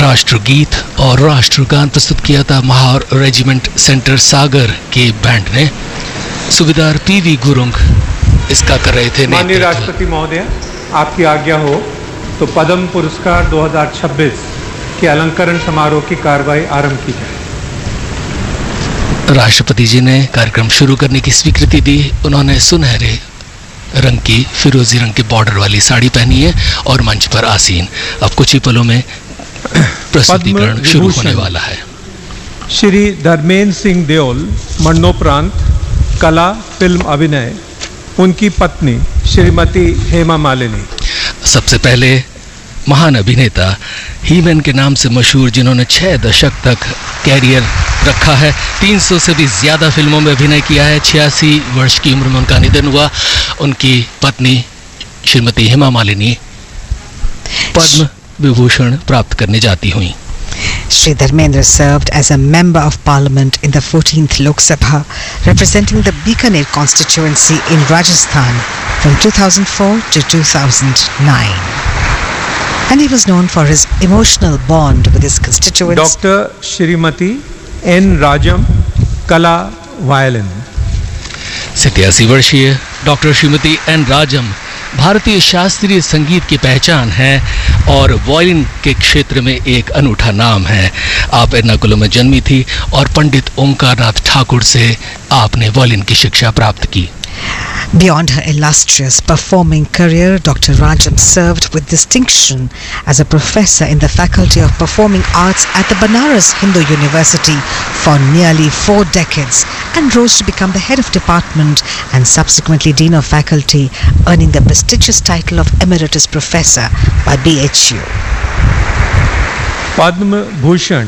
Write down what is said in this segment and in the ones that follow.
राष्ट्रगीत और राष्ट्रगान प्रस्तुत किया था महार रेजिमेंट सेंटर सागर के बैंड ने। सुबेदार पीवी गुरुंग इसका कर रहे थे। माननीय राष्ट्रपति महोदय, आपकी आज्ञा हो तो पद्म पुरस्कार 2026 के अलंकरण समारोह की कार्रवाई आरंभ की जाए। राष्ट्रपति जी ने कार्यक्रम शुरू करने की स्वीकृति दी। उन्होंने सुनहरे रंग की फिरोजी रंग के बॉर्डर वाली साड़ी पहनी है और मंच पर आसीन। अब कुछ ही पलों में प्रस्तुतिकरण शुरू होने वाला है। श्री धर्मेंद्र सिंह देओल मरणोपरांत कला फिल्म अभिनय, उनकी पत्नी श्रीमती हेमा मालिनी। सबसे पहले महान अभिनेता हीमैन के नाम से मशहूर, जिन्होंने 6 दशक तक कैरियर रखा है, 300 से भी ज़्यादा फिल्मों में अभिनय किया है। 86 वर्ष की उम्र में उनका निधन हुआ। उनकी पत्नी श्रीमती हेमा मालिनी पद्म विभूषण प्राप्त करने जाती हुई। Shri Dharmendra served as a member of parliament in the 14th Lok Sabha, representing the Bikaner constituency in Rajasthan from 2004 to 2009. And he was known for his emotional bond with his constituents. Dr. Shrimati N. Rajam, Kala, Violin. 87 वर्षीय doctor Shrimati N राजम भारतीय शास्त्रीय संगीत की पहचान है और violin के क्षेत्र में एक अनूठा नाम है। आप एर्नाकुलम में जन्मी थी और पंडित ओंकारनाथ ठाकुर से आपने वायलिन की शिक्षा प्राप्त की। Beyond her illustrious performing career, Dr. Rajam served with distinction as a professor in the Faculty of Performing Arts at the Banaras Hindu University for nearly 4 decades and rose to become the head of department and subsequently dean of faculty, earning the prestigious title of Emeritus Professor by BHU. Padma Bhushan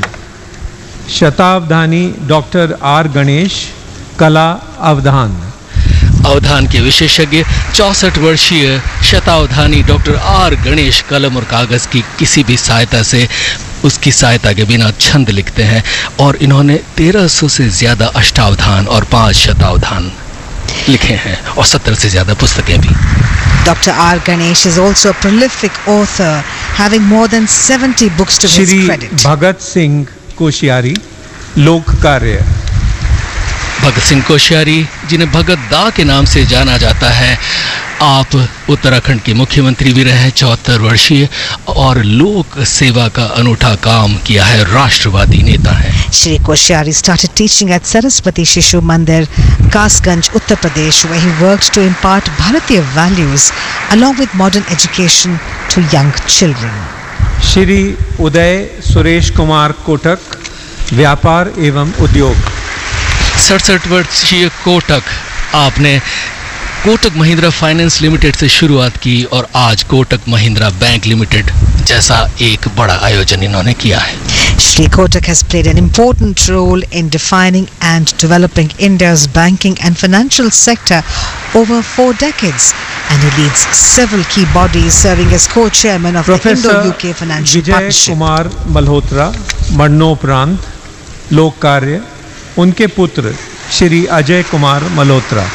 शतावधानी doctor R Ganesh, कला अवधान। अवधान के विशेषज्ञ 64 वर्षीय शतावधानी doctor R Ganesh कलम और कागज की किसी भी सहायता से, उसकी सहायता के बिना छंद लिखते हैं और इन्होंने 1300 से ज्यादा अष्टावधान और 5 शतावधान लिखे हैं और 70 से ज्यादा पुस्तकें भी। Dr. R. Ganesh is also a prolific author, having more than 70 books to his credit. Shri Bhagat Singh Koshyari, लोक कार्य। भगत सिंह कोश्यारी, जिन्हें भगत दा के नाम से जाना जाता है, आप उत्तराखंड के मुख्यमंत्री भी रहे हैं। 74 वर्षीय और लोक सेवा का अनूठा काम किया है। राष्ट्रवादी नेता है। Shri Koshyari started teaching at Saraswati Shishu Mandir, Kasganj, Uttar Pradesh, where he worked to impart Bharatiya values along with modern education to young children. Shri Uday Suresh Kumar Kotak, व्यापार एवं उद्योग। 67 वर्षीय कोटक, आपने कोटक महिंद्रा फाइनेंस लिमिटेड से शुरुआत की और आज कोटक महिंद्रा बैंक लिमिटेड जैसा एक बड़ा आयोजन इन्होंने किया है। Shri Kotak has played an important role in defining and developing India's banking and financial sector over 4 decades, and he leads several key bodies, serving as co-chairman of the Indo-UK Financial Partnership. Vijay Kumar Malhotra, मरणोपरांत लोक कार्य, उनके पुत्र श्री अजय कुमार मल्होत्रा।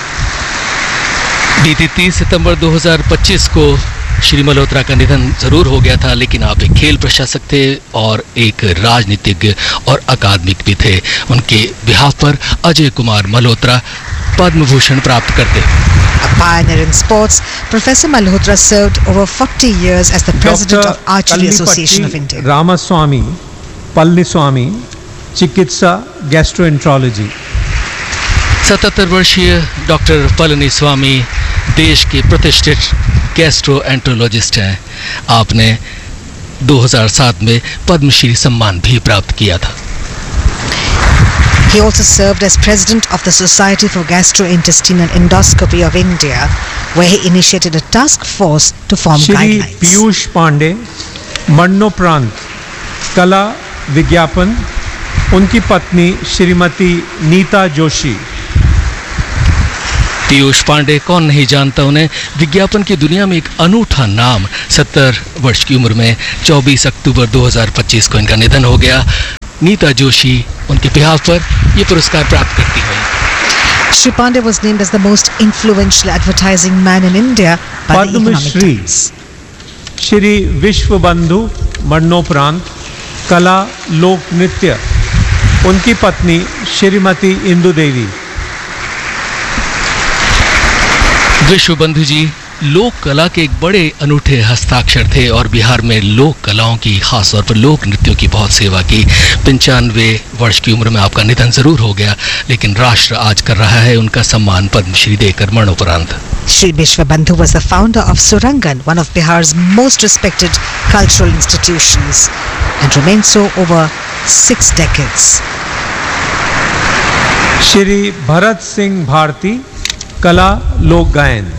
बीती 30 सितंबर 2025 को श्री मल्होत्रा का निधन जरूर हो गया था, लेकिन आप एक खेल प्रशासक थे और एक राजनीतिज्ञ और अकादमिक भी थे। उनके बिहाफ पर अजय कुमार मल्होत्रा पद्म भूषण प्राप्त करते। A pioneer in sports, Professor Malhotra served over 40 years as the president of Archery Association of India. Ramaswamy पल्लीस्वामी, चिकित्सा गैस्ट्रोएंट्रोलॉजी। 77 वर्षीय डॉक्टर पलनीस्वामी देश के प्रतिष्ठित गैस्ट्रोएंट्रोलॉजिस्ट हैं। आपने 2007 में पद्मश्री सम्मान भी प्राप्त किया था। He also served as president of the Society for Gastrointestinal Endoscopy of India, where he initiated a task force to form guidelines. Shri Piyush Pandey, मरणोपरांत कला विज्ञापन, उनकी पत्नी श्रीमती नीता जोशी। पीयूष पांडे, कौन नहीं जानता उन्हें, विज्ञापन की दुनिया में एक अनूठा नाम। 70 वर्ष की उम्र में 24 अक्टूबर 2025 को इनका निधन हो गया। नीता जोशी उनके बिहाफ पर ये पुरस्कार प्राप्त करती हैं। Shri Pandey was named as the most influential advertising man in India by the Economic Times. Shri विश्व बंधु मरणोपरांत कला लोक नृत्य, उनकी पत्नी श्रीमती इंदु देवी। विश्व बंधु जी लोक कला के एक बड़े अनूठे हस्ताक्षर थे और बिहार में लोक कलाओं की, खासतौर पर लोक नृत्यों की बहुत सेवा की। 95 वर्ष की उम्र में आपका निधन जरूर हो गया, लेकिन राष्ट्र आज कर रहा है उनका सम्मान पद्मश्री देकर मरणोपरांत। Shri Vishwabandhu was the founder of Surangan, one of Bihar's most respected cultural institutions, and remained so over 6 decades. Shri Bharat Singh Bharti, कला लोक गायन।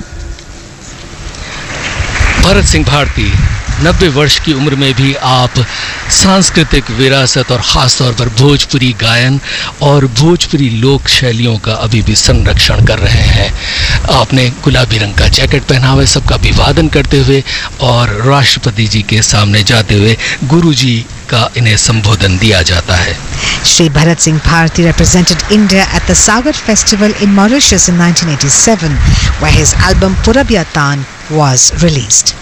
भरत सिंह भारती 90 वर्ष की उम्र में भी आप सांस्कृतिक विरासत और ख़ासतौर पर भोजपुरी गायन और भोजपुरी लोक शैलियों का अभी भी संरक्षण कर रहे हैं। आपने गुलाबी रंग का जैकेट पहना हुआ है, सबका अभिवादन करते हुए और राष्ट्रपति जी के सामने जाते हुए गुरु जी का इन्हें संबोधन दिया जाता है। Shri Bharat Singh Bharti represented India at the Sagar Festival in Mauritius in 1987, where his album Purabhyatan was released.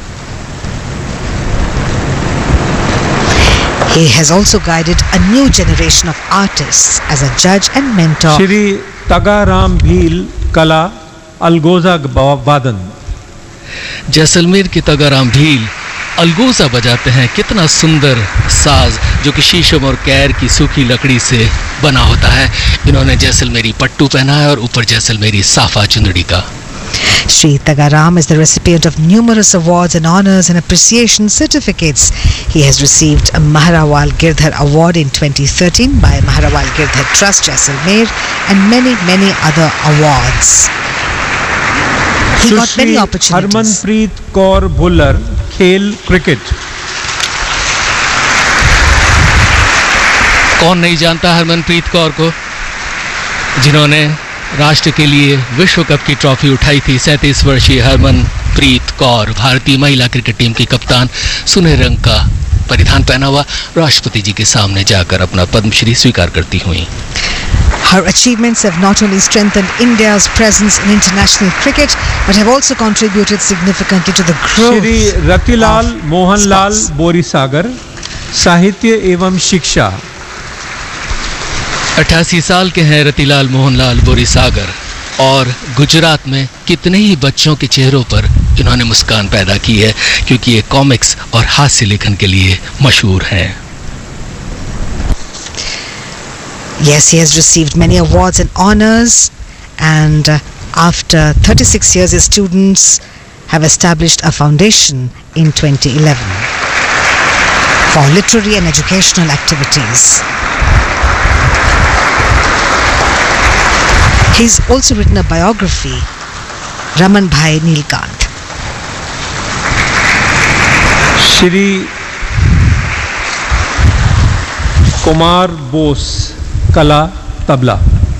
He has also guided a new generation of artists as a judge and mentor. Shri Tagaram Bhil, कला अलगोजा वादन। जैसलमेर के तगाराम भील अलगोजा बजाते हैं। कितना सुंदर साज जो कि शीशम और कैर की सूखी लकड़ी से बना होता है। इन्होंने जैसलमेरी पट्टू पहना है और ऊपर जैसलमेरी साफा चुंदड़ी का। Shri Tagaram is the recipient of numerous awards and honors and appreciation certificates. He has received a Maharawal Girdhar Award in 2013 by Maharawal Girdhar Trust, Jaisalmer, and many other awards. He got many opportunities. Harmanpreet Kaur Bhullar, खेल cricket. कौन नहीं जानता हरमनप्रीत कौर को, जिन्होंने राष्ट्र के लिए विश्व कप की ट्रॉफी उठाई थी। 37 वर्षीय हरमनप्रीत कौर भारतीय महिला क्रिकेट टीम की कप्तान, सुनहरे रंग का परिधान पहना हुआ राष्ट्रपति जी के सामने जाकर अपना पद्मश्री स्वीकार करती हुई। Her achievements have not only strengthened India's presence in international cricket, but have also contributed significantly to the growth. Shri Ratilal Mohanlal बोरीसागर, साहित्य एवं शिक्षा। 88 साल के हैं रतिलाल मोहनलाल बोरीसागर और गुजरात में कितने ही बच्चों के चेहरों पर इन्होंने मुस्कान पैदा की है, क्योंकि ये कॉमिक्स और हास्य लेखन के लिए मशहूर हैं। Yes, he has received many awards and honors, and after 36 years his students have established a foundation in 2011 for literary and educational activities. He's also written a biography, Raman Bhai Neelkant. Shri Kumar Bose, कला तबला।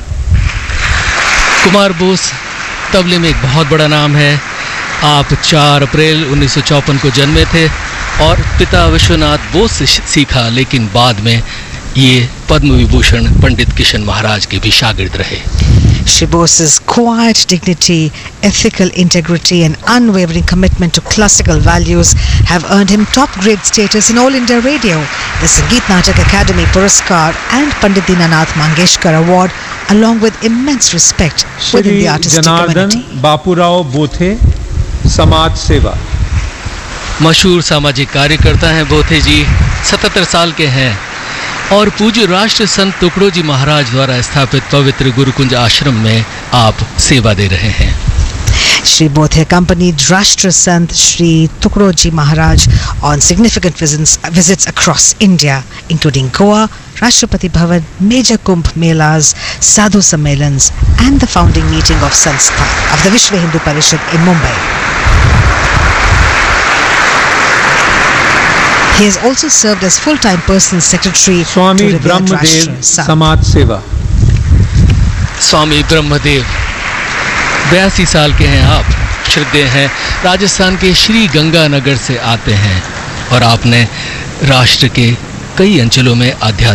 कुमार बोस तबले में एक बहुत बड़ा नाम है। आप 4 अप्रैल 1954 को जन्मे थे और पिता विश्वनाथ बोस से सीखा, लेकिन बाद में ये पद्म विभूषण पंडित किशन महाराज के भी शागिर्द रहे। Shri Bose's quiet dignity, ethical integrity and unwavering commitment to classical values have earned him top-grade status in All India Radio, the Sangeet Natak Academy Puraskar and Pandit Dinanath Mangeshkar Award, along with immense respect within the artistic community. Janardan Bapurao बोथे, समाज सेवा। मशहूर सामाजिक कार्यकर्ता हैं बोथे जी, 77 साल के हैं और पूज्य राष्ट्र संत टुकड़ो जी महाराज द्वारा स्थापित पवित्र गुरुकुंज आश्रम में आप सेवा दे रहे हैं। Shri Bothe accompanied Rashtra Sant Shri Tukroji Maharaj on significant visits across India, including Goa, Rashtrapati Bhavan, major Kumbh Melas, Sadhu Sammelans, and the founding meeting of Sanstha of the Vishwa Hindu Parishad in Mumbai. He has also served as full-time personal secretary Swami to revered Brahmadev, Rashtra Sant. समाज सेवा। स्वामी ब्रह्मदेव 82 साल के हैं आप, श्रद्धेय हैं, राजस्थान के श्री गंगानगर से आते हैं और आपने राष्ट्र के कई अंचलों में आध्यात्मिक